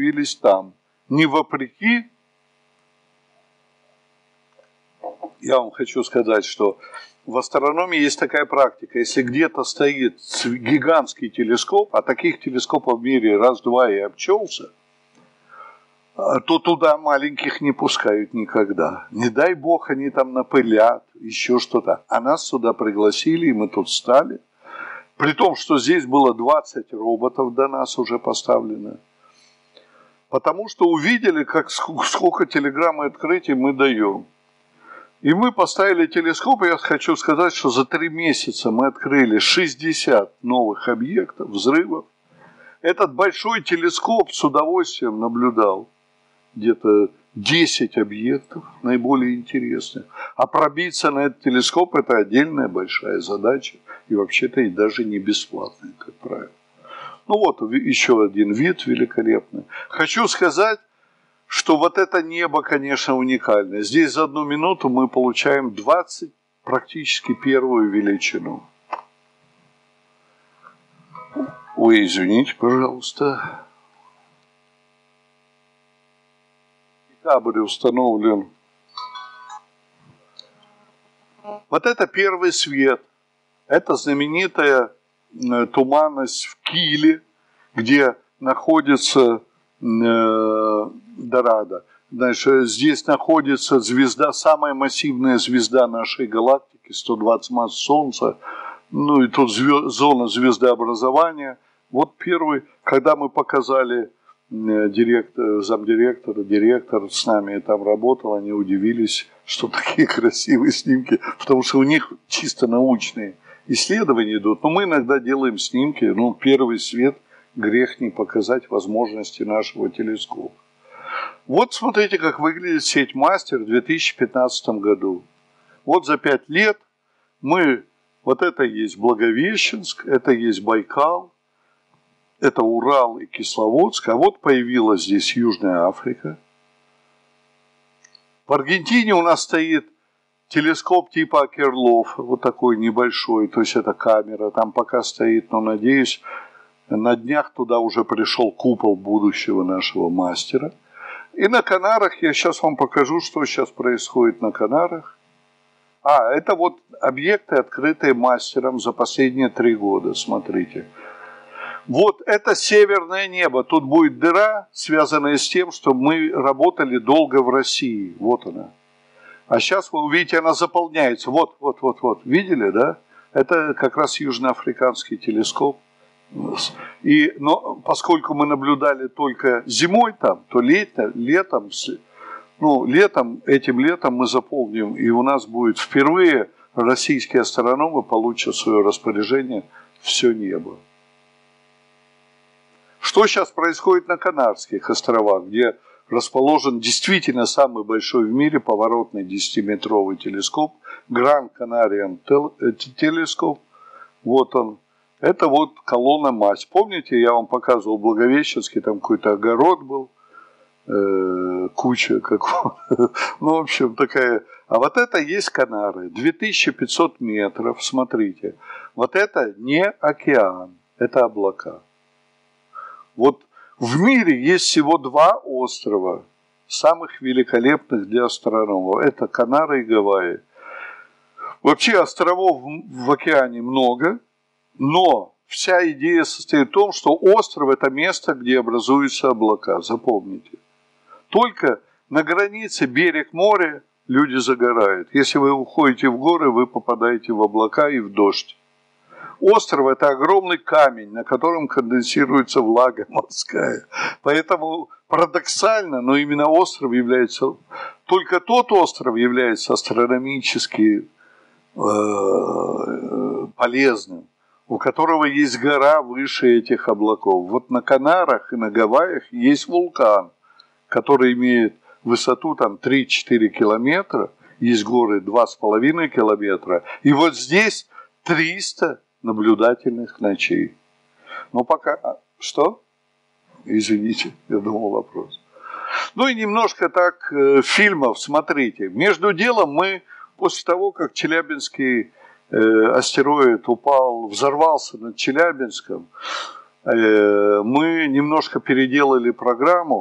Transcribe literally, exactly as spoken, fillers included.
появились там. Не вопреки, я вам хочу сказать, что в астрономии есть такая практика. Если где-то стоит гигантский телескоп, а таких телескопов в мире раз-два и обчелся, то туда маленьких не пускают никогда. Не дай бог, они там напылят, еще что-то. А нас сюда пригласили, и мы тут стали. При том, что здесь было двадцать роботов до нас уже поставлено. Потому что увидели, как, сколько телеграмм и открытий мы даем. И мы поставили телескоп, и я хочу сказать, что за три месяца мы открыли шестьдесят новых объектов, взрывов. Этот большой телескоп с удовольствием наблюдал где-то десять объектов наиболее интересных. А пробиться на этот телескоп – это отдельная большая задача. И вообще-то и даже не бесплатная, как правило. Ну вот, еще один вид великолепный. Хочу сказать, что вот это небо, конечно, уникальное. Здесь за одну минуту мы получаем двадцать практически первую величину. Ой, извините, пожалуйста. Декабрь установлен. Вот это первый свет. Это знаменитая туманность в Киле, где находится э, Дорадо. Значит, здесь находится звезда, самая массивная звезда нашей галактики, сто двадцать масс Солнца. Ну и тут звезд, зона звездообразования. Вот первый, когда мы показали директор, замдиректора, директор с нами там работал, они удивились, что такие красивые снимки, потому что у них чисто научные исследования идут. Но мы иногда делаем снимки, ну, первый свет, грех не показать возможности нашего телескопа. Вот смотрите, как выглядит сеть Мастер в две тысячи пятнадцатом году. Вот за пять лет мы, вот это есть Благовещенск, это есть Байкал, это Урал и Кисловодск, а вот появилась здесь Южная Африка. В Аргентине у нас стоит телескоп типа Окерлов, вот такой небольшой, то есть это камера, там пока стоит, но, надеюсь, на днях туда уже пришел купол будущего нашего мастера. И на Канарах, я сейчас вам покажу, что сейчас происходит на Канарах. А, это вот объекты, открытые мастером за последние три года, смотрите. Вот это северное небо, тут будет дыра, связанная с тем, что мы работали долго в России, вот она. А сейчас вы увидите, она заполняется. Вот, вот, вот, вот. Видели, да? Это как раз южноафриканский телескоп. И, но поскольку мы наблюдали только зимой там, то лето, летом, ну, летом, этим летом мы заполним, и у нас будет впервые российские астрономы получат в свое распоряжение все небо. Что сейчас происходит на Канарских островах, где расположен действительно самый большой в мире поворотный десятиметровый телескоп, Grand Canarian Telescope. Вот он. Это вот колонна мазь. Помните, я вам показывал в Благовещенске, там какой-то огород был, э, куча какого-то. Ну, в общем, такая. А вот это есть Канары. две тысячи пятьсот метров, смотрите. Вот это не океан, это облака. Вот в мире есть всего два острова, самых великолепных для астрономов. Это Канары и Гавайи. Вообще островов в океане много, но вся идея состоит в том, что остров – это место, где образуются облака, запомните. Только на границе берег моря люди загорают. Если вы уходите в горы, вы попадаете в облака и в дождь. Остров – это огромный камень, на котором конденсируется влага морская. Поэтому парадоксально, но именно остров является... Только тот остров является астрономически э, полезным, у которого есть гора выше этих облаков. Вот на Канарах и на Гавайях есть вулкан, который имеет высоту там три-четыре километра, есть горы два с половиной километра, и вот здесь триста наблюдательных ночей. Но пока... Что? Извините, я думал вопрос. Ну и немножко так э, фильмов, смотрите. Между делом мы, после того, как Челябинский э, астероид упал, взорвался над Челябинском, мы немножко переделали программу.